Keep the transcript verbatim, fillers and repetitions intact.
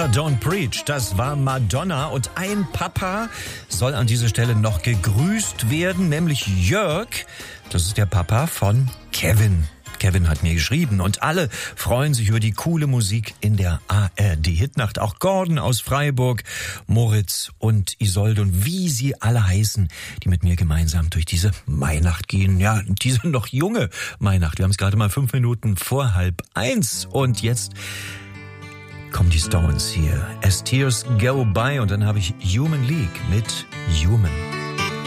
Papa Don't Preach, das war Madonna. Und ein Papa soll an dieser Stelle noch gegrüßt werden, nämlich Jörg. Das ist der Papa von Kevin. Kevin hat mir geschrieben und alle freuen sich über die coole Musik in der A R D-Hitnacht. Auch Gordon aus Freiburg, Moritz und Isolde und wie sie alle heißen, die mit mir gemeinsam durch diese Mainacht gehen. Ja, diese noch junge Mainacht. Wir haben es gerade mal fünf Minuten vor halb eins und jetzt kommen die Stones hier. As Tears Go By und dann habe ich Human League mit Human.